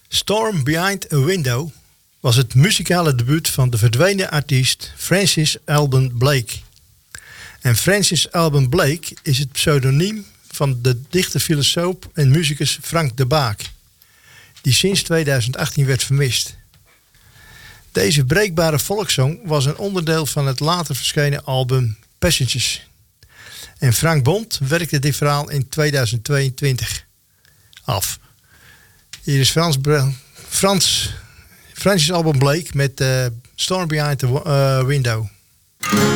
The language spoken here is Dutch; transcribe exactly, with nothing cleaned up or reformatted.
Storm Behind a Window was het muzikale debuut van de verdwenen artiest Francis Alban Blake. En Francis Alban Blake is het pseudoniem van de dichter, filosoof en muzikus Frank de Baak, die sinds tweeduizend achttien werd vermist. Deze breekbare volkszong was een onderdeel van het later verschenen album Passengers. En Frank Bond werkte dit verhaal in tweeduizend tweeëntwintig af. Hier is Frans, Frans, Francis Alban Blake met uh, Storm Behind the uh, Window.